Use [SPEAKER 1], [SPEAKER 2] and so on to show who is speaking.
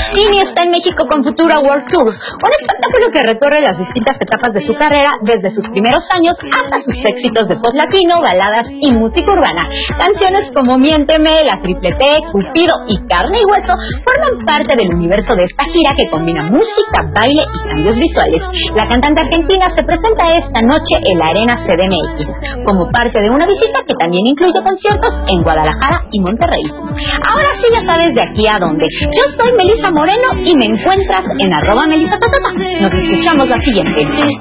[SPEAKER 1] Tini está en México con Futura World Tour, un espectáculo que recorre las distintas etapas de su carrera, desde sus primeros años hasta sus éxitos de pop latino, baladas y música urbana. Canciones como Miénteme, La Triple T, Cupido y Carne y Hueso forman parte del universo de esta gira que combina música, baile y cambios visuales. La cantante argentina se presenta esta noche en la Arena CDMX, como parte de una visita que también incluye conciertos en Guadalajara y Monterrey. Ahora sí ya sabes de aquí a dónde. Yo soy Melissa Moreno y me encuentras en @melisatotota. Nos escuchamos la siguiente.